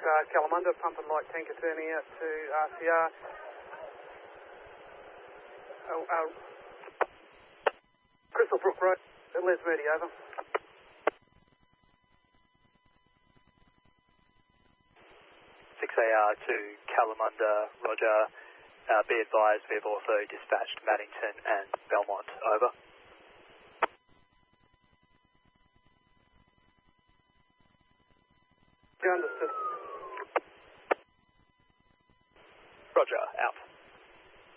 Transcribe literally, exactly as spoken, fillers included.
uh, Kalamunda, pump and light tanker turning out to R C R. Oh, uh, Crystal Brook Road, Les Moody, over. six A R to Kalamunda, roger. Uh, be advised, we have also dispatched Maddington and Belmont, over. Understood. Roger, out.